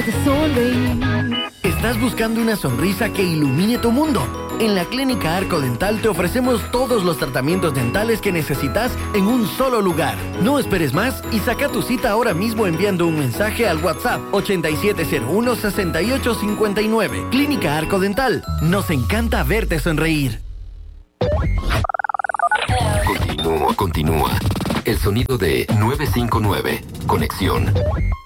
sonreír. ¿Estás buscando una sonrisa que ilumine tu mundo? En la Clínica Arco Dental te ofrecemos todos los tratamientos dentales que necesitas en un solo lugar. No esperes más y saca tu cita ahora mismo enviando un mensaje al WhatsApp 8701-6859. Clínica Arco Dental. Nos encanta verte sonreír. Continúa. El sonido de 959. Conexión.